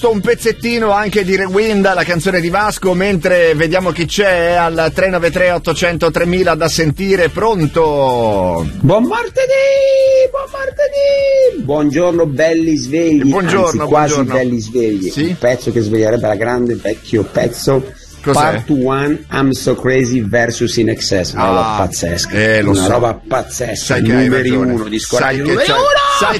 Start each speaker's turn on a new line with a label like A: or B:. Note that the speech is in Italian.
A: giusto un pezzettino anche di Rewind, la canzone di Vasco, mentre vediamo chi c'è al 393 800 3000 da sentire. Pronto?
B: Buon martedì, buongiorno belli svegli,
A: buongiorno,
B: anzi quasi
A: buongiorno.
B: belli svegli,
A: sì?
B: Un pezzo che sveglierebbe la grande, vecchio pezzo.
A: Cos'è?
B: Part 1 I'm So Crazy versus In Excess, una roba pazzesca,
A: lo
B: una
A: so.
B: roba pazzesca,
A: Sai che hai
B: numeri
A: ragione.
B: uno, discordia
A: Sai che
B: numeri
A: c'hai,
B: uno!
A: sai